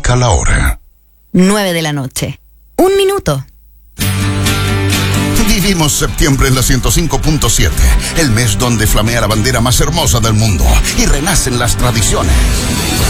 indica la hora. 9 de la noche. 1 minuto. Vivimos septiembre en la 105.7, el mes donde flamea la bandera más hermosa del mundo y renacen las tradiciones.